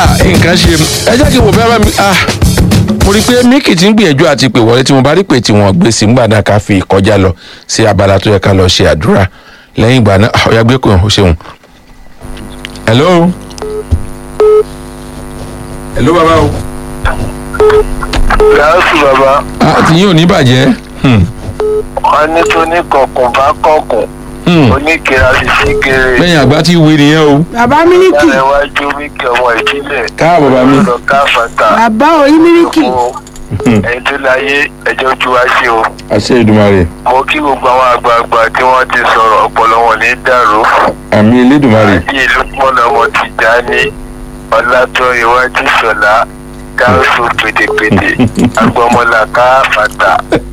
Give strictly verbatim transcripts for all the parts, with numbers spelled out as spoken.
nǹkan ṣe ẹ jẹ́ kí n wò bẹ́ẹ̀ bá mi mo rí i pé Mickey ti ń gbìyànjú àti pè wọlé tí mo bá rí pé tí wọ́n gbé sí gbàdá ká fi kọjá lọ sí abala tó yẹ ká lọ ṣe àdúrà lẹ́yìn ìgbà náà ọ̀yà gbé kò ó ṣeun. hello hello bàbá o. láàsù bàbá. àti yín ò ní bàjẹ́. wọ́n ní tó ní kọ̀kùn bá kọ̀kùn. oníkera sì sí kéré. lẹ́yìn àgbà tí wí nìyẹn o. bàbá Mílíkì. ìyá iwájú Mílíkì ọmọ ìbílẹ̀. káàbọ̀ bàbá mi. lọ ká fata. bàbá oyin Mílíkì. ẹ̀yin tó láyé ẹjọ́ ju wá sí o. àṣẹ Èdùmàrè. mo kí gbogbo àwọn àgbààgbà tí wọ́n ti sọ̀rọ̀ ọpọlọ wọn ní dàrú. àmì Elédùmarè. àti ìlú pọ̀nà ọmọ Tìjání ọ̀làtọ̀ ìwájú sọ̀lá káńsù pèdèpèdè agbọmọlà ká fata.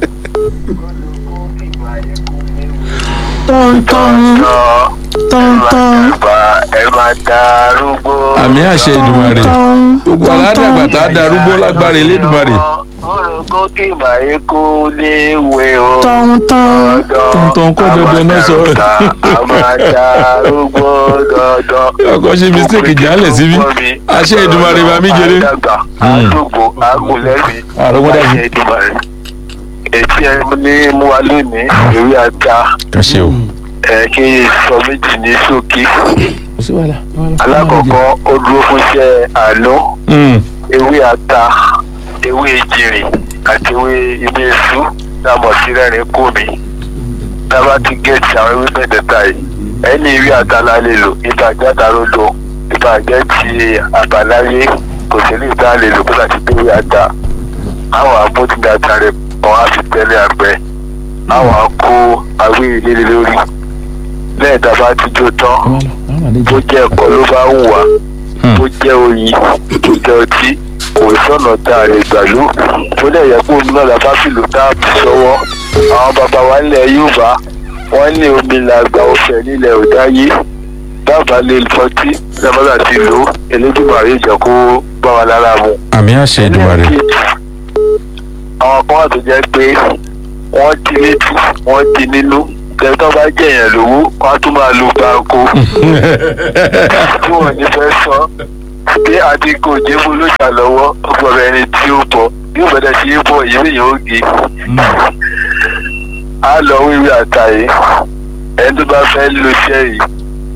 tọ̀ntọ̀n tọ̀ntọ̀n. ẹ máa darúgbó. àmì àṣẹ Èdùmàrè. gbogbo aládàgbà tá a darúgbó lágbára Elédùmarè. orúkọ kí màá kó léwe o. tọ̀ntọ̀n. tọ̀ntọ̀n kó dandan náà sọ. a máa darúgbó dandan. ọkọ ṣe mistake jálẹ̀ síbí. àṣẹ Èdùmàrè bá mi jẹrẹ. àdúgbò àgùnlẹ́bí. àrògbọ́dàbí. àṣẹ Èdùmàrè. ètí ẹ ní mú wa lónìí ìwé ata. kàṣẹ o. ẹ kí n sọ méjì ní ṣókí. alákọ̀ọ́kọ́ ó dúró fún iṣẹ́ àlọ́. ewé ata ewé ejìrìn àti ewé imesu lámọ̀ sí rẹ́rìn kómi. tábà ti gẹ̀ẹ́tì àwọn ewé mẹ́tẹ̀ẹ̀ta yìí ẹni ewé ata la lè lò ìbàjẹ́ àtàròdò ìbàjẹ́ ti àbáláyé kò sí ní ìta lè lò bó láti gbé ewé ata. àwọn abótìgbàta rẹ̀ kan á fi tẹ́lẹ̀ àgbẹ̀ àwọn akó awé ìlélẹ̀ lórí lẹ́yìn tá a bá ti jó tán bó jẹ́ ẹ̀kọ́ ló bá wù wá bó jẹ́ oyin bó jẹ́ ọtí kò sọ̀nà tá a rè gbàlú bó lè yẹ kó omi náà la bá fìlú táàbù sọ́wọ́ àwọn bàbá wa nílẹ̀ Yorùbá wọ́n ní omi làgbà ọ̀fẹ́ nílẹ̀ òdáyé dábàá lè fọtí lábàlá ti lò ó Elédùmarè jẹ́ kó bá wa lára mu. àmì àṣẹ Èdùmàrè. àwọn kan wà tó jẹ́ pé wọ́n ti létí wọ́n ti nínú tẹ́tọ́ bá jẹ̀yàn lówó wọ́n á tún máa lo banko tí wọ́n ní fẹ́ sọ pé àdínkù jébù ló ṣà lọ́wọ́ ọgbọ̀rọ̀ ẹni tí ó bọ̀ yóò bẹ̀rẹ̀ sí í bọ̀ ìwé yẹn ó gé á lọ wíwí àtàyè ẹni tó bá fẹ́ lo iṣẹ́ yìí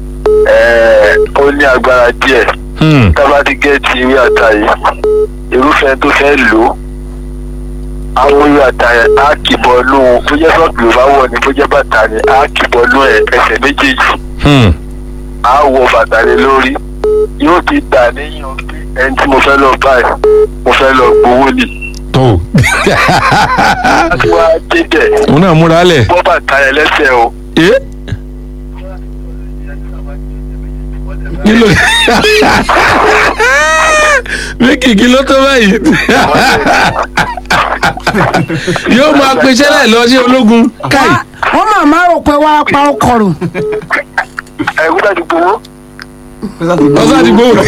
ó ní agbára díẹ̀ tábà ti gẹ́ẹ̀tì ìwé àtàyè irúfẹ́ tó fẹ́ lò ó àwọn ìwé àtàyè á kìbọ̀ lù ú bó jẹ́ sọ́ọ̀kì ló bá wọ̀ ní bó jẹ́ bàtà ni á kìbọ̀ lù ẹ̀ ẹsẹ̀ méjèèjì á wọ bàtà lé lórí yóò ti tà níyàn pé ẹni tí mo fẹ́ lọ báyìí mo fẹ́ lọ gbowó nì. tó láti wá débẹ̀ òun náà múra lẹ̀. bọ́ bàtà yẹn lẹ́sẹ̀ o. kí ló Mickey kí ló tó báyìí yóò máa pèsè láì lọ sí ológun káì. wọ́n máa máa rò pé wàá pa ọkọ̀ rò. ẹ̀rú dájú gbowó. ọ̀sán ti gbowó.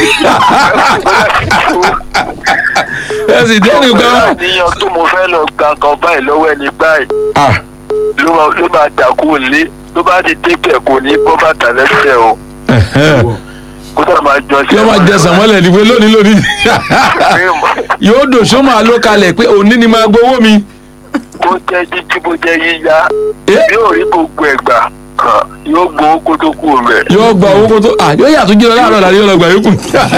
ẹ sì dẹ́nu gan. níyàn tó mo fẹ́ lọ gba nǹkan báyìí lọ́wọ́ ẹni báyìí ló máa dàkú lé ló bá ti débẹ̀ kò ní bọ́ bàtà lẹ́sẹ̀ o. kó tó máa jọ sí. yóò máa jẹ sàmọ́lẹ̀ ní pé lónìí lónìí yóò dòṣó máa ló kalẹ̀ pé òní ni máa gbowó mi. bó jẹ́ jíjí bó jẹ́ yíyá yóò rí gbogbo ẹ̀gbà yóò gbowó kó tó kú rẹ̀. yóò gba owó kó tó à yóò yàtọ̀ jí lọ láàárọ̀ làrí yóò lọ gbà yókù.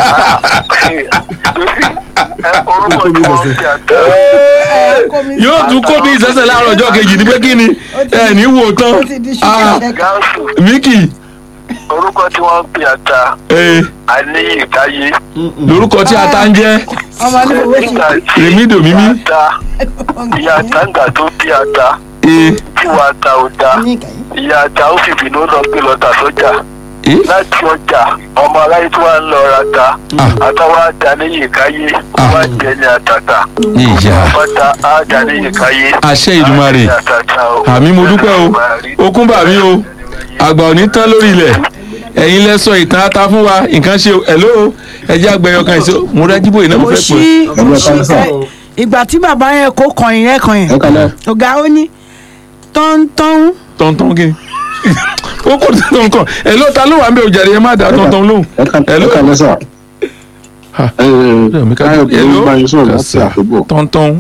orúkọ tí wọ́n fi àtẹ. yóò tún kó bí ìṣẹ̀ṣẹ̀ láàárọ̀ ọjọ́ kejì ní pé kí ni ẹ̀ ní wò tán. Mickey. orúkọ tí wọ́n ń pè ata àníyí káyé. lórúkọ tí ata ń jẹ́ rèmídò mímí. ìyá ata ń gbà tó bí ata tí wàá ata ò da ìyá ata ó fi bínú lọ gbé lọ tà sọ́jà láti ọjà ọmọ aráyé tí wàá ń lọ ra ta àtàwọn àdáníyí káyé wàá jẹ ní àtàtà àpáta àdáníyí káyé. àṣẹ Ìdùmarè àmì mo dúpẹ́ o okun bà mí o àgbà ò ní tán lórí ilẹ̀ ẹ̀yin lẹ sọ ìtàn ata fún wa nǹkan ṣe ẹ̀ló ẹ̀jẹ̀ àgbẹ̀yọ kan ìṣó mo rẹ́ jíbò iná mo fẹ́ pè. mo ṣí ìgbà tí bàbá yẹn kó kọyìn rẹ kọyìn ọ̀gá ó ní tọ́ntọ́n. tọ́ntọ́n kí ni ó kò tọ́ntọ́n kan ẹ̀ló ta ló wà ń bẹ òjàre ẹ má dá tọ́ntọ́n lóhùn. ẹ̀ló mi ká káyọ̀ tó ń bá yín sọ̀rọ̀ láti kàṣà àfẹ́bọ̀. tọ́ntọ́n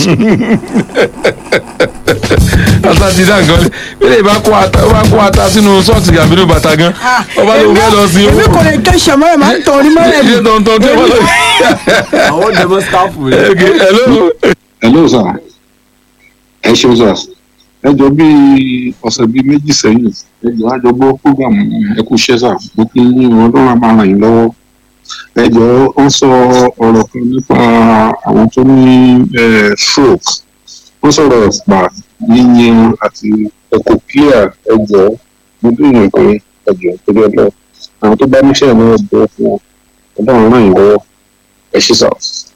ata ti dá nǹkan bí lè bá kó ata bá kó ata sínú sọ́ọ̀tì àbí nínú bàtà gan ọba ló fẹ́ lọ sí o. èmi kò lè kẹ́ ṣọmọ ẹ̀ máa ń tọ́ onímọ̀ ẹ̀ ilé tọ́ntọ́n tí wọ́n lọ. àwọn dẹ̀mọ́ sáfù rẹ̀. hello. hello sir ẹ ṣeun sir ẹ jọ bí ọ̀sẹ̀ bíi méjì sẹ́yìn ẹ jọ àjọ gbọ́ program ẹ kú iṣẹ́ sir mo kí yín ọlọ́run á máa ràn yín lọ́wọ́ ẹ jọ ó sọ ọ̀rọ̀ kan nípa àwọn tó ní stroke wọ́n sọ̀rọ̀ pa yíyan àti ẹ̀kọ́ clear ẹ jọ mo dún yàn kan ẹ jọ torí ọlọ́ àwọn tó bá níṣẹ́ ìnáwó bọ́ fún wọn ọlọ́run ràn yín lọ́wọ́ ẹ ṣé sir.